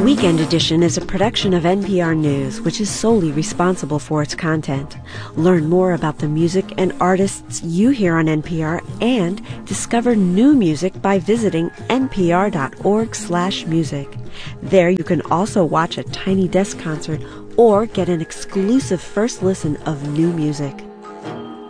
Weekend Edition is a production of NPR News, which is solely responsible for its content. Learn more about the music and artists you hear on NPR and discover new music by visiting npr.org/music. There you can also watch a Tiny Desk concert or get an exclusive first listen of new music.